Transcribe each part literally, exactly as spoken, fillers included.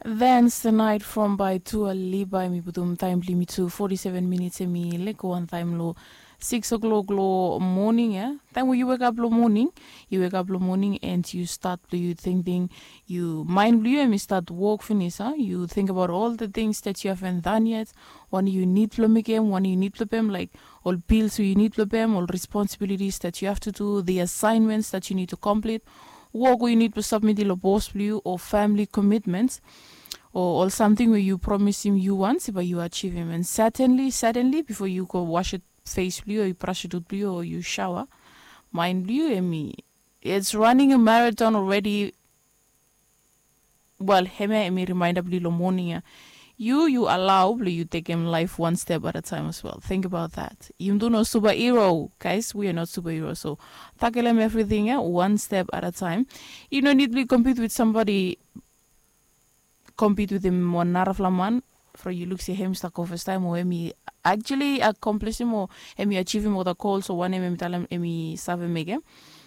That's the night from by two aliba mi budum time limit to forty-seven minutes e mi leko one time lo six o'clock lo morning, yeah. Time when you wake up lo morning, you wake up lo morning and you start you thinking, you mind blue and you start work finish, huh? You think about all the things that you haven't done yet. One you need to make them, one you need to them, like all bills you need to them, all responsibilities that you have to do, the assignments that you need to complete, work you need to submit the boss blue or family commitments. Or, or something where you promise him you once, but you achieve him. And certainly, certainly, before you go wash it face blue, or you brush it with blue, or you shower, mind blue, and me. It's running a marathon already. Well, heme me reminder blue morning. You, you allow blue, you take him life one step at a time as well. Think about that. You do not superhero, guys. We are not superheroes. So, tackle him everything, yeah, one step at a time. You don't need to compete with somebody. Compete with him one naraflaman for you look see him stuck off his time or emi actually accomplish him or emi achieve him with a call so one emi tell him emi save mege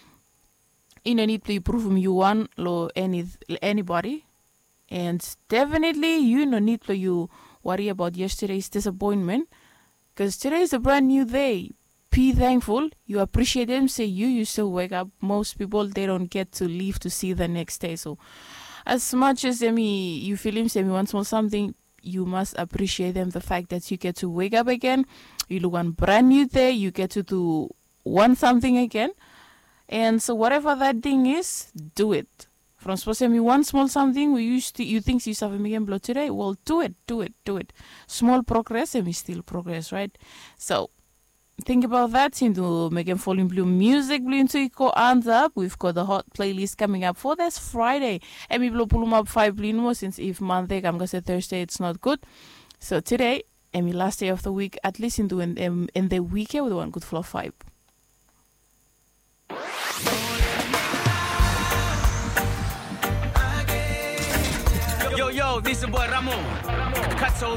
in any to prove him you want lo any anybody and definitely you no need to you worry about yesterday's disappointment because today is a brand new day. Be thankful, you appreciate them, say you you still wake up. Most people they don't get to leave to see the next day, so as much as Emi, you feel him say me want small something, you must appreciate them the fact that you get to wake up again. You look one brand new day, you get to do one something again. And so whatever that thing is, do it. From suppose me one small something we used to you think you have again blow today, well do it, do it, do it. Small progress and we still progress, right? So think about that into making Falling Blue music blue into eco hands up. We've got the hot playlist coming up for this Friday. And we blow pull them up five blue more since if Monday I'm gonna say Thursday it's not good. So today, and my last day of the week, at least into in, in, in the weekend with one good floor five. Yo, yo, this is boy Ramon. Katso